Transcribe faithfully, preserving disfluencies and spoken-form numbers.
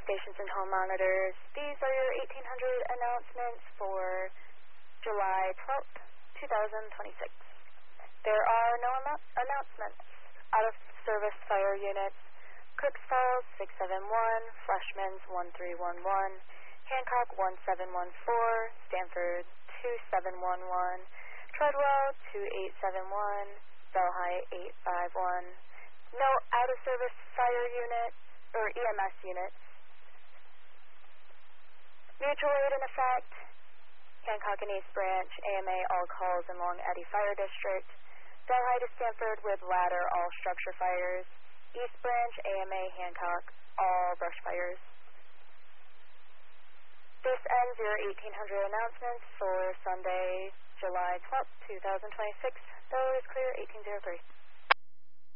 stations and home monitors. These are your eighteen hundred announcements for July twelfth, twenty twenty-six. There are no am- announcements. Out-of-service fire units, Crooks Falls six seven one, Fleshman's one three one one, Hancock one seven one four, Stanford two seven one one, Treadwell two eight seven one, Delhi eight five one. No out-of-service fire units or E M S units. Mutual aid in effect, Hancock and East Branch, A M A all calls in Long Eddy Fire District, Delhi to Stanford with ladder all structure fires, East Branch, A M A, Hancock, all brush fires. This ends your eighteen hundred announcements for Sunday, July twelfth, twenty twenty-six. Though is clear, eighteen oh three.